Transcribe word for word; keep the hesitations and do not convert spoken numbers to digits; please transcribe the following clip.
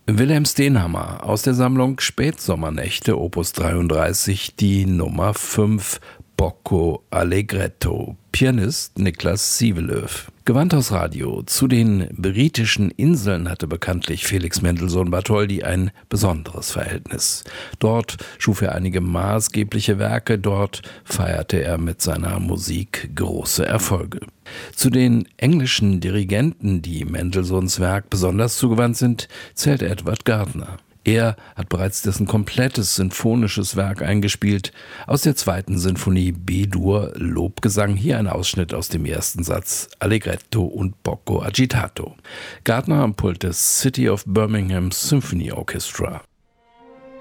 Wilhelm Stenhammar aus der Sammlung Spätsommernächte Opus dreiunddreißig, die Nummer fünf, Bocco Allegretto, Pianist Niklas Sivelöw. Gewandhausradio. Zu den britischen Inseln hatte bekanntlich Felix Mendelssohn Bartholdy ein besonderes Verhältnis. Dort schuf er einige maßgebliche Werke, dort feierte er mit seiner Musik große Erfolge. Zu den englischen Dirigenten, die Mendelssohns Werk besonders zugewandt sind, zählt Edward Gardner. Er hat bereits dessen komplettes sinfonisches Werk eingespielt. Aus der zweiten Sinfonie B-Dur Lobgesang, hier ein Ausschnitt aus dem ersten Satz Allegretto und Bocco agitato. Gardner am Pult des City of Birmingham Symphony Orchestra.